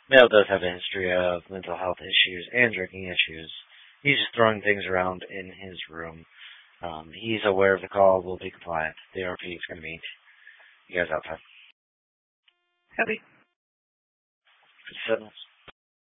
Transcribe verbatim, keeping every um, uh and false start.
Male does have a history of mental health issues and drinking issues. He's just throwing things around in his room. Um, he's aware of the call, will be compliant. The A R P is going to meet you guys outside. Happy. Good